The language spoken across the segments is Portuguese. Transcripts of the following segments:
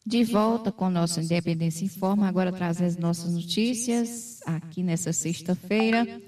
De volta com nosso Independência Informa, agora trazendo as nossas notícias aqui nessa sexta-feira.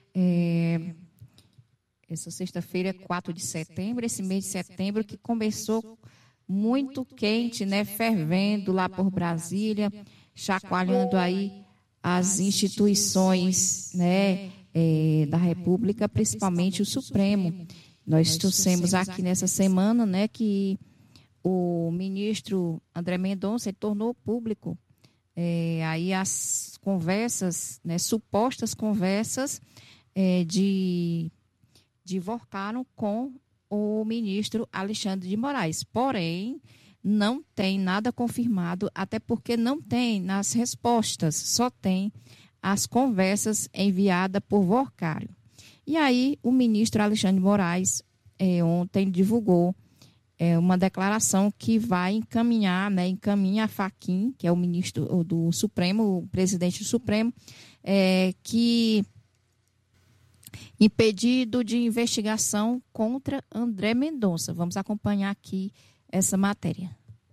Essa sexta-feira, 4 de setembro, esse mês de setembro que começou muito quente, né, fervendo lá por Brasília, chacoalhando aí as instituições, né, da República, principalmente o Supremo. Nós trouxemos aqui nessa semana, né, que o ministro André Mendonça tornou público aí as conversas, né, supostas conversas de Worcaro com o ministro Alexandre de Moraes. Porém, não tem nada confirmado, até porque não tem nas respostas, só tem as conversas enviadas por Worcaro. E aí, o ministro Alexandre de Moraes ontem divulgou uma declaração que vai encaminhar, né, encaminha a Fachin, que é o ministro do Supremo, o presidente do Supremo, que em pedido de investigação contra André Mendonça. Vamos acompanhar aqui essa matéria.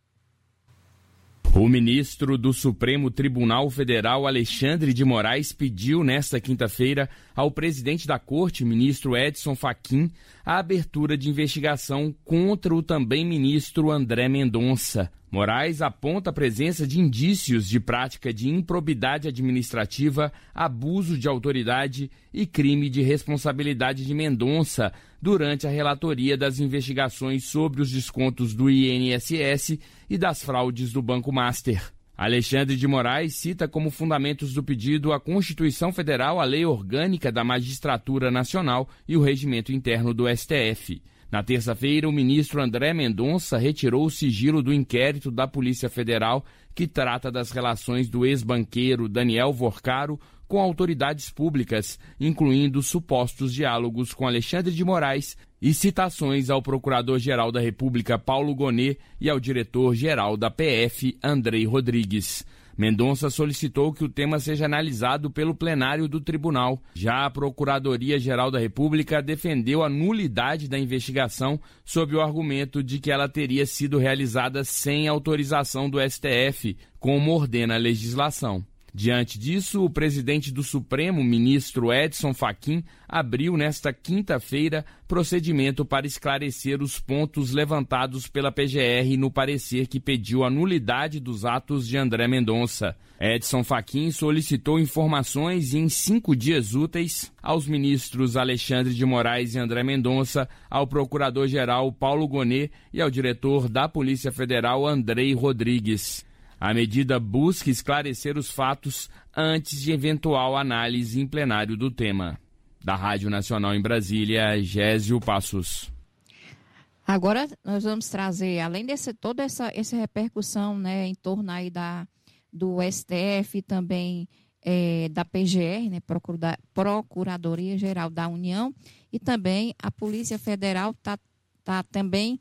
O ministro do Supremo Tribunal Federal, Alexandre de Moraes, pediu nesta quinta-feira ao presidente da Corte, ministro Edson Fachin, a abertura de investigação contra o também ministro André Mendonça. Moraes aponta a presença de indícios de prática de improbidade administrativa, abuso de autoridade e crime de responsabilidade de Mendonça durante a relatoria das investigações sobre os descontos do INSS e das fraudes do Banco Master. Alexandre de Moraes cita como fundamentos do pedido a Constituição Federal, a Lei Orgânica da Magistratura Nacional e o Regimento Interno do STF. Na terça-feira, o ministro André Mendonça retirou o sigilo do inquérito da Polícia Federal que trata das relações do ex-banqueiro Daniel Worcaro com autoridades públicas, incluindo supostos diálogos com Alexandre de Moraes e citações ao Procurador-Geral da República Paulo Gonet e ao Diretor-Geral da PF Andrei Rodrigues. Mendonça solicitou que o tema seja analisado pelo plenário do tribunal. Já a Procuradoria-Geral da República defendeu a nulidade da investigação sob o argumento de que ela teria sido realizada sem autorização do STF, como ordena a legislação. Diante disso, o presidente do Supremo, ministro Edson Fachin, abriu nesta quinta-feira procedimento para esclarecer os pontos levantados pela PGR no parecer que pediu a nulidade dos atos de André Mendonça. Edson Fachin solicitou informações em 5 dias úteis aos ministros Alexandre de Moraes e André Mendonça, ao procurador-geral Paulo Gonet e ao diretor da Polícia Federal Andrei Rodrigues. A medida busca esclarecer os fatos antes de eventual análise em plenário do tema. Da Rádio Nacional em Brasília, Gésio Passos. Agora nós vamos trazer, além toda essa repercussão, né, em torno aí do STF e também da PGR, né, Procuradoria-Geral da União, e também a Polícia Federal tá também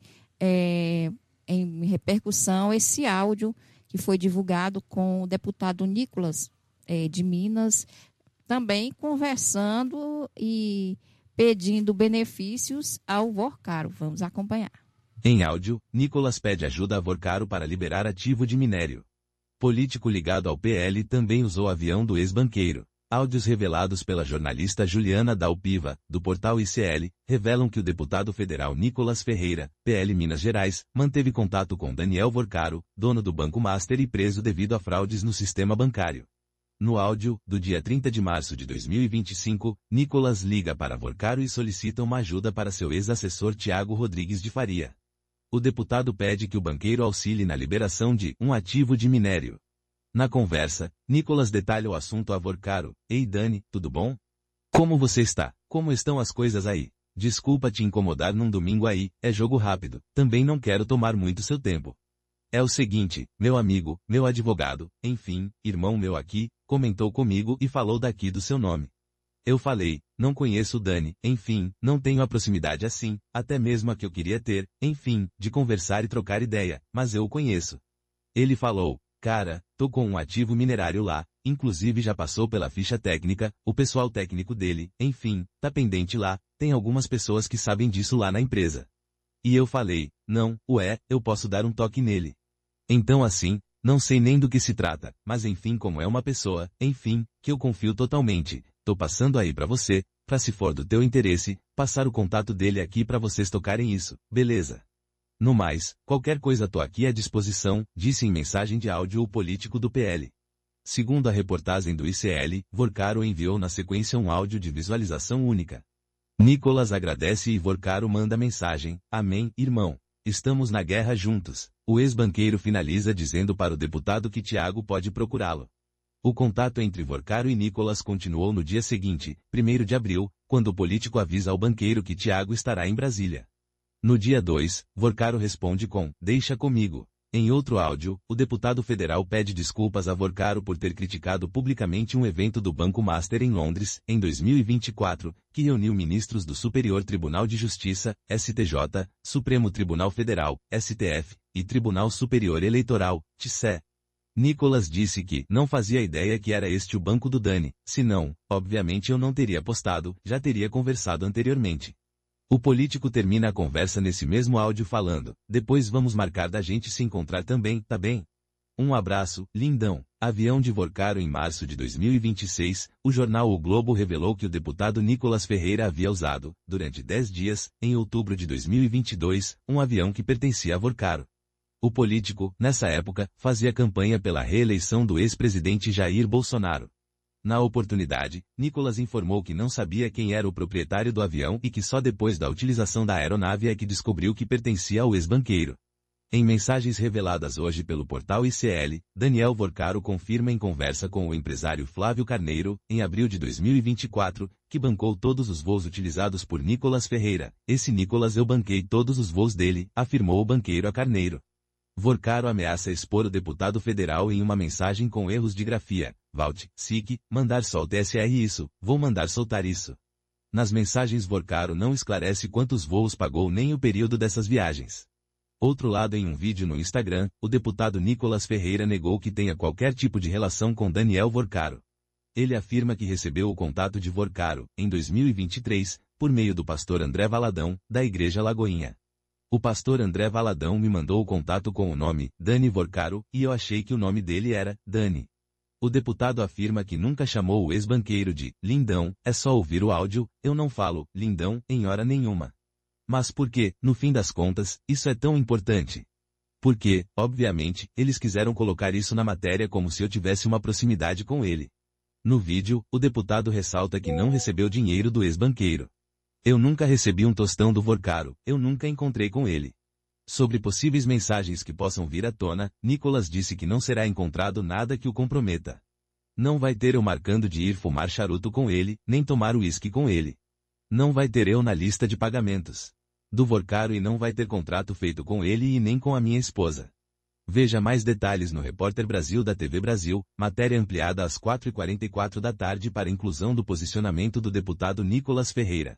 em repercussão esse áudio que foi divulgado com o deputado Nicolas de Minas, também conversando e pedindo benefícios ao Worcaro. Vamos acompanhar. Em áudio, Nicolas pede ajuda a Worcaro para liberar ativo de minério. Político ligado ao PL também usou avião do ex-banqueiro. Áudios revelados pela jornalista Juliana Dalpiva, do portal ICL, revelam que o deputado federal Nicolas Ferreira, PL Minas Gerais, manteve contato com Daniel Worcaro, dono do Banco Master e preso devido a fraudes no sistema bancário. No áudio, do dia 30 de março de 2025, Nicolas liga para Worcaro e solicita uma ajuda para seu ex-assessor Tiago Rodrigues de Faria. O deputado pede que o banqueiro auxilie na liberação de um ativo de minério. Na conversa, Nicolas detalha o assunto a Worcaro. Ei Dani, tudo bom? Como você está? Como estão as coisas aí? Desculpa te incomodar num domingo aí, é jogo rápido, também não quero tomar muito seu tempo. É o seguinte, meu amigo, meu advogado, enfim, irmão meu aqui, comentou comigo e falou daqui do seu nome. Eu falei, não conheço o Dani, enfim, não tenho a proximidade assim, até mesmo a que eu queria ter, enfim, de conversar e trocar ideia, mas eu o conheço. Ele falou, cara, tô com um ativo minerário lá, inclusive já passou pela ficha técnica, o pessoal técnico dele, enfim, tá pendente lá, tem algumas pessoas que sabem disso lá na empresa. E eu falei, não, eu posso dar um toque nele. Então assim, não sei nem do que se trata, mas enfim como é uma pessoa, enfim, que eu confio totalmente, tô passando aí pra você, pra se for do teu interesse, passar o contato dele aqui pra vocês tocarem isso, beleza? No mais, qualquer coisa tô aqui à disposição, disse em mensagem de áudio o político do PL. Segundo a reportagem do ICL, Vorcaro enviou na sequência um áudio de visualização única. Nicolas agradece e Vorcaro manda mensagem: Amém, irmão. Estamos na guerra juntos. O ex-banqueiro finaliza dizendo para o deputado que Thiago pode procurá-lo. O contato entre Vorcaro e Nicolas continuou no dia seguinte, 1º de abril, quando o político avisa ao banqueiro que Thiago estará em Brasília. No dia 2, Vorcaro responde com: Deixa comigo. Em outro áudio, o deputado federal pede desculpas a Vorcaro por ter criticado publicamente um evento do Banco Master em Londres, em 2024, que reuniu ministros do Superior Tribunal de Justiça, STJ, Supremo Tribunal Federal, STF, e Tribunal Superior Eleitoral, TSE. Nicolas disse que não fazia ideia que era este o banco do Dani, senão, obviamente eu não teria postado, já teria conversado anteriormente. O político termina a conversa nesse mesmo áudio falando: depois vamos marcar da gente se encontrar também, tá bem? Um abraço, lindão. Avião de Vorcaro. Em março de 2026, o jornal O Globo revelou que o deputado Nicolas Ferreira havia usado, durante 10 dias, em outubro de 2022, um avião que pertencia a Vorcaro. O político, nessa época, fazia campanha pela reeleição do ex-presidente Jair Bolsonaro. Na oportunidade, Nicolas informou que não sabia quem era o proprietário do avião e que só depois da utilização da aeronave é que descobriu que pertencia ao ex-banqueiro. Em mensagens reveladas hoje pelo portal ICL, Daniel Vorcaro confirma em conversa com o empresário Flávio Carneiro, em abril de 2024, que bancou todos os voos utilizados por Nicolas Ferreira. Esse Nicolas eu banquei todos os voos dele, afirmou o banqueiro a Carneiro. Vorcaro ameaça expor o deputado federal em uma mensagem com erros de grafia. Valt, SIC, mandar sol TSR isso, vou mandar soltar isso. Nas mensagens Vorcaro não esclarece quantos voos pagou nem o período dessas viagens. Outro lado, em um vídeo no Instagram, o deputado Nicolas Ferreira negou que tenha qualquer tipo de relação com Daniel Vorcaro. Ele afirma que recebeu o contato de Vorcaro, em 2023, por meio do pastor André Valadão, da Igreja Lagoinha. O pastor André Valadão me mandou o contato com o nome, Dani Vorcaro, e eu achei que o nome dele era Dani. O deputado afirma que nunca chamou o ex-banqueiro de lindão, é só ouvir o áudio, eu não falo lindão em hora nenhuma. Mas por que, no fim das contas, isso é tão importante? Porque, obviamente, eles quiseram colocar isso na matéria como se eu tivesse uma proximidade com ele. No vídeo, o deputado ressalta que não recebeu dinheiro do ex-banqueiro. Eu nunca recebi um tostão do Vorcaro, eu nunca encontrei com ele. Sobre possíveis mensagens que possam vir à tona, Nicolas disse que não será encontrado nada que o comprometa. Não vai ter eu marcando de ir fumar charuto com ele, nem tomar uísque com ele. Não vai ter eu na lista de pagamentos do Vorcaro e não vai ter contrato feito com ele e nem com a minha esposa. Veja mais detalhes no Repórter Brasil da TV Brasil, matéria ampliada às 4h44 da tarde para inclusão do posicionamento do deputado Nicolas Ferreira.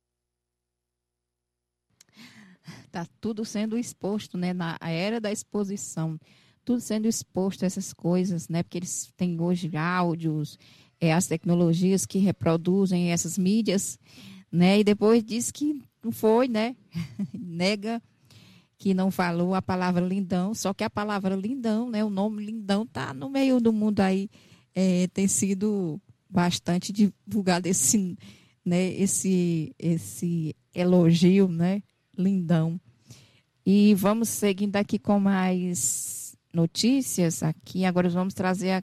Está tudo sendo exposto, né, na era da exposição, tudo sendo exposto, essas coisas, né, porque eles têm hoje áudios, as tecnologias que reproduzem essas mídias, né, e depois diz que não foi, né, nega que não falou a palavra lindão, só que a palavra lindão, né, o nome lindão está no meio do mundo aí, tem sido bastante divulgado esse, né, esse elogio, né, lindão. E vamos seguindo aqui com mais notícias aqui. Agora vamos trazer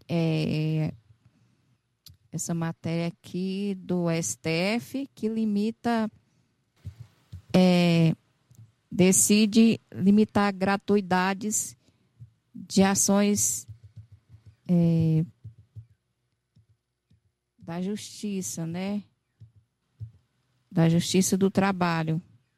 essa matéria aqui do STF, que limita, decide limitar gratuidades de ações da Justiça, né? Da Justiça do Trabalho.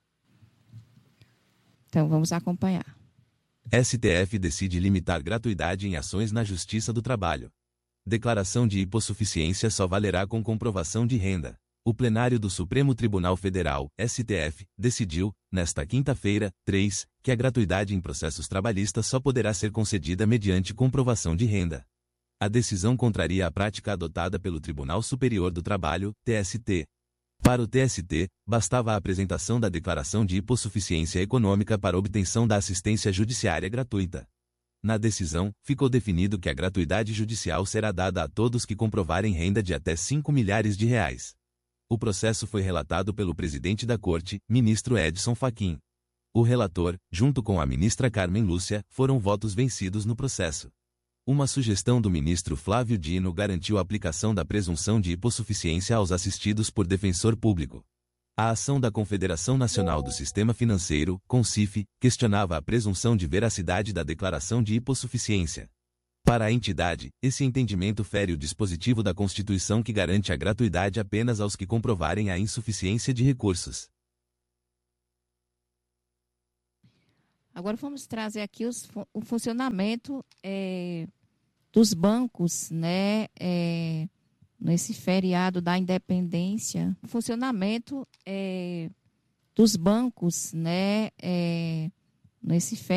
Então, vamos acompanhar. STF decide limitar gratuidade em ações na Justiça do Trabalho. Declaração de hipossuficiência só valerá com comprovação de renda. O plenário do Supremo Tribunal Federal, STF, decidiu, nesta quinta-feira, 3, que a gratuidade em processos trabalhistas só poderá ser concedida mediante comprovação de renda. A decisão contraria a prática adotada pelo Tribunal Superior do Trabalho, TST. Para o TST, bastava a apresentação da declaração de hipossuficiência econômica para obtenção da assistência judiciária gratuita. Na decisão, ficou definido que a gratuidade judicial será dada a todos que comprovarem renda de até R$5 milhares. O processo foi relatado pelo presidente da Corte, ministro Edson Fachin. O relator, junto com a ministra Carmen Lúcia, foram votos vencidos no processo. Uma sugestão do ministro Flávio Dino garantiu a aplicação da presunção de hipossuficiência aos assistidos por defensor público. A ação da Confederação Nacional do Sistema Financeiro, CONSIF, questionava a presunção de veracidade da declaração de hipossuficiência. Para a entidade, esse entendimento fere o dispositivo da Constituição que garante a gratuidade apenas aos que comprovarem a insuficiência de recursos. Agora vamos trazer aqui o funcionamento dos bancos, né? Nesse feriado da independência, o funcionamento dos bancos, né? Nesse